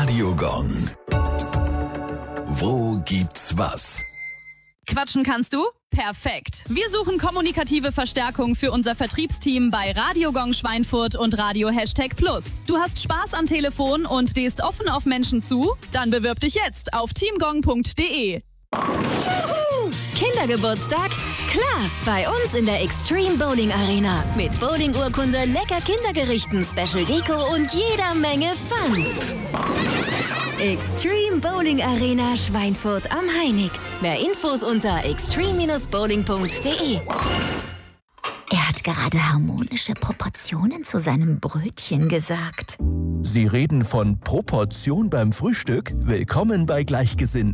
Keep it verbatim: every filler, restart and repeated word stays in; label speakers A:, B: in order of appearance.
A: Radiogong. Wo gibt's was?
B: Quatschen kannst du? Perfekt. Wir suchen kommunikative Verstärkung für unser Vertriebsteam bei Radiogong Schweinfurt und Radio Hashtag Plus. Du hast Spaß am Telefon und stehst offen auf Menschen zu? Dann bewirb dich jetzt auf teamgong punkt de.
C: Kindergeburtstag? Klar, bei uns in der Extreme Bowling Arena. Mit Bowling-Urkunde, lecker Kindergerichten, Special Deko und jeder Menge Fun. Extreme Bowling Arena Schweinfurt am Heinig. Mehr Infos unter extreme Bindestrich bowling punkt de.
D: Er hat gerade harmonische Proportionen zu seinem Brötchen gesagt.
E: Sie reden von Proportion beim Frühstück? Willkommen bei Gleichgesinnten.